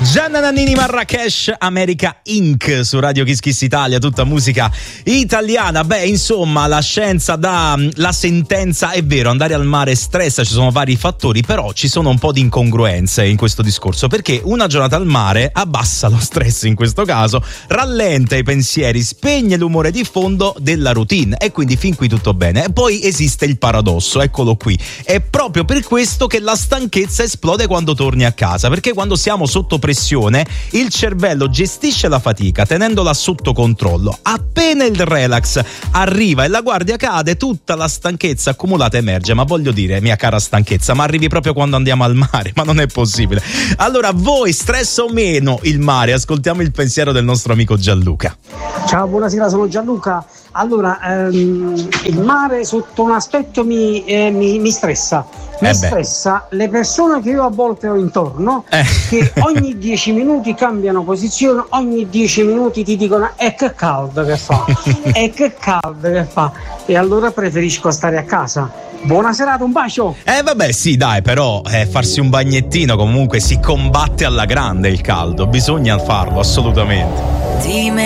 Gianna Nannini, Marrakesh, America Inc. su Radio Kiss Kiss Italia, tutta musica italiana. Beh, insomma, la scienza dà la sentenza, è vero, andare al mare stressa, ci sono vari fattori, però ci sono un po' di incongruenze in questo discorso, perché una giornata al mare abbassa lo stress in questo caso, rallenta i pensieri, spegne l'umore di fondo della routine e quindi fin qui tutto bene. E poi esiste il paradosso, eccolo qui, è proprio per questo che la stanchezza esplode quando torni a casa, perché quando siamo sotto pressione il cervello gestisce la fatica tenendola sotto controllo. Appena il relax arriva e la guardia cade, tutta la stanchezza accumulata emerge. Ma voglio dire, mia cara stanchezza, ma arrivi proprio quando andiamo al mare? Ma non è possibile. Allora, voi stressa o meno il mare? Ascoltiamo il pensiero del nostro amico Gianluca. Ciao, buonasera, sono Gianluca. Allora, il mare sotto un aspetto mi stressa. Mi stressa le persone che io a volte ho intorno, che ogni 10 minuti cambiano posizione, ogni 10 minuti ti dicono che caldo che fa, che caldo che fa, e allora preferisco stare a casa. Buona serata, un bacio. Vabbè, sì, dai, però farsi un bagnettino comunque si combatte alla grande il caldo, bisogna farlo assolutamente. Dime